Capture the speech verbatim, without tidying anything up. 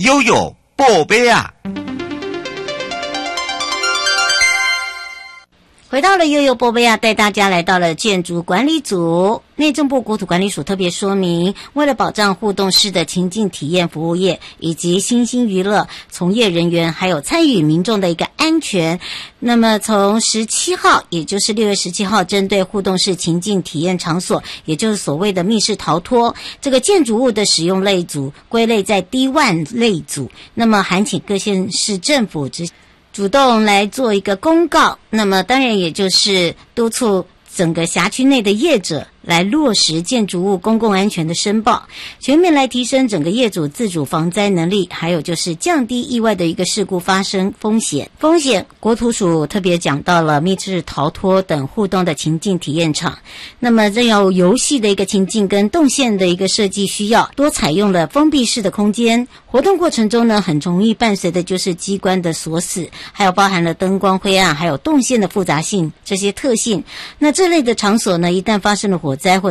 悠悠宝贝啊。 回到了悠悠波贝亚，带大家来到了建筑管理组。内政部国土管理署特别说明，为了保障互动式的情境体验服务业以及新兴娱乐从业人员还有参与民众的一个安全，那么从十七号，也就是六月十七号，针对互动式情境体验场所，也就是所谓的密室逃脱，这个建筑物的使用类组归类在 D 一 类组，那么函请各县市政府之主动来做一个公告，那么当然也就是督促整个辖区内的业者来落实建筑物公共安全的申报，全面来提升整个业主自主防灾能力，还有就是降低意外的一个事故发生风险。风险国土署特别讲到了密室逃脱等互动的情境体验场，那么这有游戏的一个情境跟动线的一个设计需要，多采用了封闭式的空间，活动过程中呢，很容易伴随的就是机关的锁死，还有包含了灯光灰暗，还有动线的复杂性这些特性。那这类的场所呢，一旦发生了火灾或